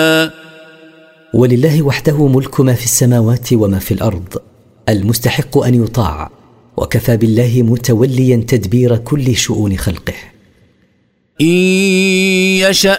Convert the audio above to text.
ولله وحده ملك ما في السماوات وما في الأرض، المستحق أن يطاع، وكفى بالله متوليا تدبير كل شؤون خلقه. إن يشأ